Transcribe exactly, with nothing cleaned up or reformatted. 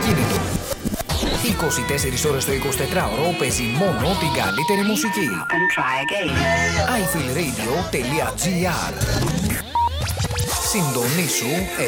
αυτοκίνητο. είκοσι τέσσερις ώρες το εικοσιτετράωρο παίζει μόνο την καλύτερη μουσική. άι φι ελ radio τελεία τζι άρ. Συντονίσου